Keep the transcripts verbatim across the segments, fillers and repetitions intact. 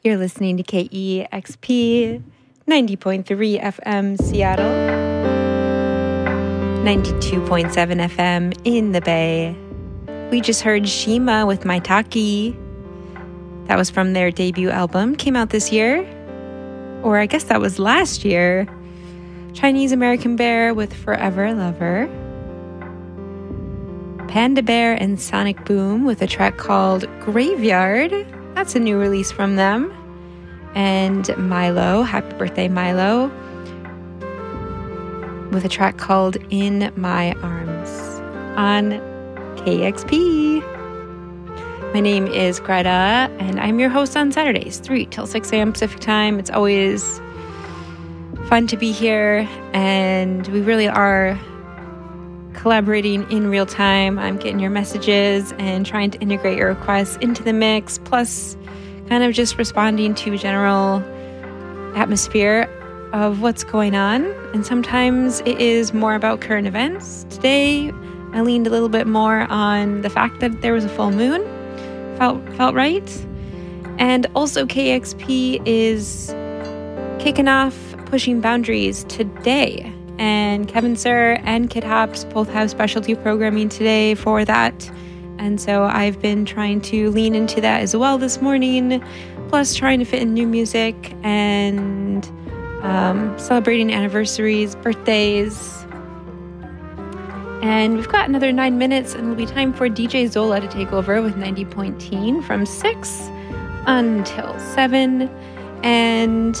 You're listening to K E X P ninety point three F M Seattle, ninety-two point seven F M in the Bay. We just heard Shima with Maitake. That was from their debut album, came out this year, or I guess that was last year. Chinese American Bear with Forever Lover. Panda Bear and Sonic Boom with a track called Graveyard. That's a new release from them. And Milo, happy birthday Milo, with a track called In My Arms on K X P. My name is Greta, and I'm your host on Saturdays, three till six a.m. Pacific time. It's always fun to be here, and we really are collaborating in real time. I'm getting your messages and trying to integrate your requests into the mix, plus kind of just responding to general atmosphere of what's going on. And sometimes it is more about current events. Today, I leaned a little bit more on the fact that there was a full moon. Felt felt right. And also K X P is kicking off Pushing Boundaries today. And Kevin Sir and Kid Hops both have specialty programming today for that. And so I've been trying to lean into that as well this morning, plus trying to fit in new music and um, celebrating anniversaries, birthdays. And we've got another nine minutes, and it'll be time for D J Zola to take over with ninety point one from six until seven. And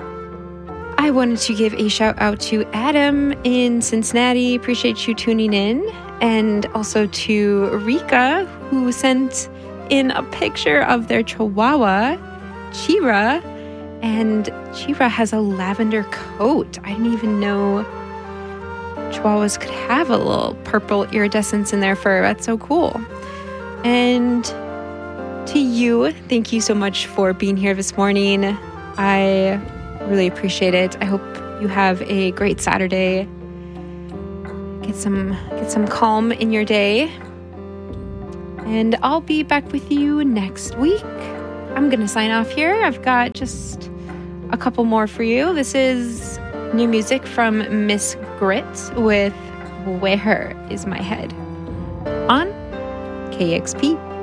I wanted to give a shout out to Adam in Cincinnati. Appreciate you tuning in. And also to Rika, who sent in a picture of their chihuahua, Chira. And Chira has a lavender coat. I didn't even know chihuahuas could have a little purple iridescence in their fur. That's so cool. And to you, thank you so much for being here this morning. I really appreciate it. I hope you have a great Saturday. Get some get some calm in your day. And I'll be back with you next week. I'm going to sign off here. I've got just a couple more for you. This is new music from Miss Grit with Where Is My Head on K X P.